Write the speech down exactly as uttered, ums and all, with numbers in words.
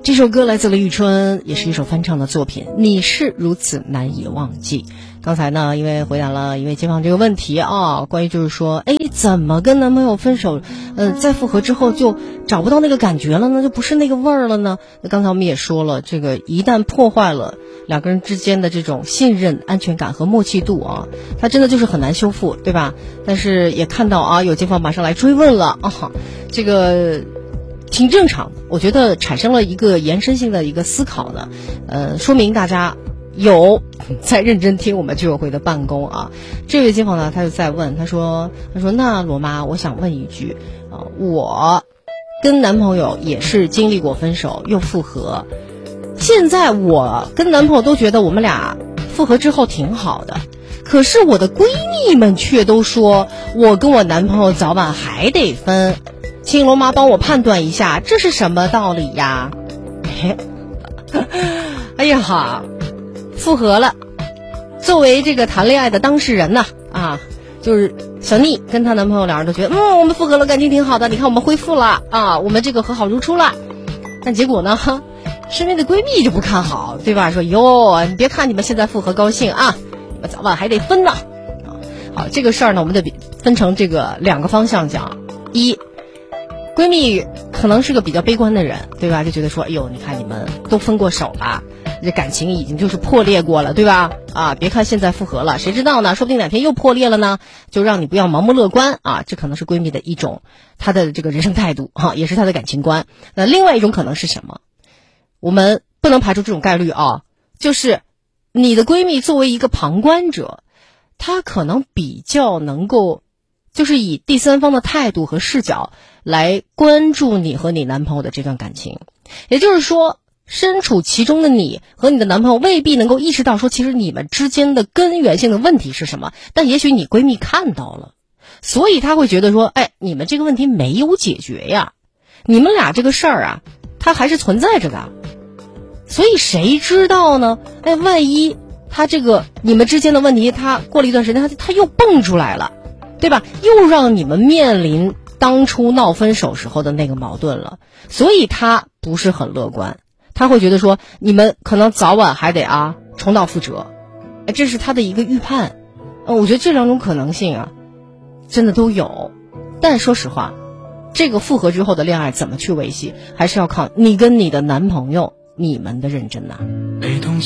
这首歌来自了玉春，也是一首翻唱的作品，你是如此难以忘记。刚才呢，因为回答了一位街坊这个问题啊，关于就是说，哎，怎么跟男朋友分手，呃，再复合之后就找不到那个感觉了呢，就不是那个味儿了呢？那刚才我们也说了，这个一旦破坏了两个人之间的这种信任、安全感和默契度啊，它真的就是很难修复，对吧？但是也看到啊，有街坊马上来追问了啊，这个挺正常的，我觉得产生了一个延伸性的一个思考呢，呃，说明大家有在认真听我们居委会的办公啊。这位街坊呢，他就在问，他说，他说那罗妈，我想问一句啊，我跟男朋友也是经历过分手又复合，现在我跟男朋友都觉得我们俩复合之后挺好的，可是我的闺蜜们却都说我跟我男朋友早晚还得分，请罗妈帮我判断一下，这是什么道理呀？哎，哎呀哈，复合了。作为这个谈恋爱的当事人呢，啊，就是小妮跟她男朋友两人都觉得，嗯，我们复合了，感情挺好的，你看我们恢复了啊，我们这个和好如初了。但结果呢，身边的闺蜜就不看好，对吧？说哟，你别看你们现在复合高兴啊，你们早晚还得分呢。啊，好，这个事儿呢，我们得分成这个两个方向讲。一，闺蜜可能是个比较悲观的人，对吧？就觉得说，哎呦，你看你们都分过手了，这感情已经就是破裂过了，对吧？啊，别看现在复合了，谁知道呢？说不定哪天又破裂了呢。就让你不要盲目乐观啊，这可能是闺蜜的一种她的这个人生态度啊，也是她的感情观。那另外一种可能是什么？我们不能排除这种概率啊，就是你的闺蜜作为一个旁观者，她可能比较能够，就是以第三方的态度和视角来关注你和你男朋友的这段感情。也就是说，身处其中的你和你的男朋友未必能够意识到说，其实你们之间的根源性的问题是什么，但也许你闺蜜看到了，所以她会觉得说，哎，你们这个问题没有解决呀，你们俩这个事儿啊，它还是存在着的。所以谁知道呢？哎，万一他这个你们之间的问题，他过了一段时间，他他又蹦出来了，对吧？又让你们面临当初闹分手时候的那个矛盾了。所以他不是很乐观，他会觉得说你们可能早晚还得啊重蹈覆辙，哎，这是他的一个预判。呃，我觉得这两种可能性啊，真的都有。但说实话，这个复合之后的恋爱怎么去维系，还是要靠你跟你的男朋友你们的认真呐、啊。